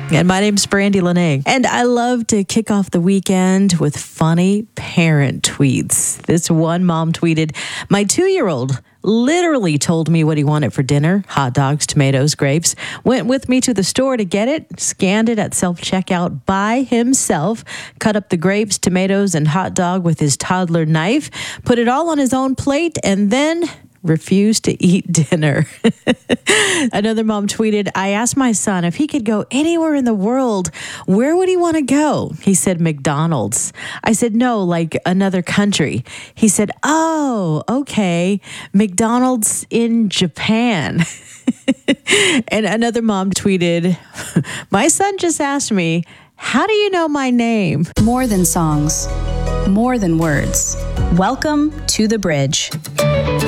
And my name's Brandy Lene. And I love to kick off the weekend with funny parent tweets. This one mom tweeted, "My 2-year-old literally told me what he wanted for dinner, hot dogs, tomatoes, grapes, went with me to the store to get it, scanned it at self-checkout by himself, cut up the grapes, tomatoes, and hot dog with his toddler knife, put it all on his own plate, and then refused to eat dinner." Another mom tweeted, "I asked my son if he could go anywhere in the world, where would he want to go? He said McDonald's. I said, no, like another country. He said, oh, okay, McDonald's in Japan." And another mom tweeted, "My son just asked me, how do you know my name?" More than songs, more than words. Welcome to The Bridge.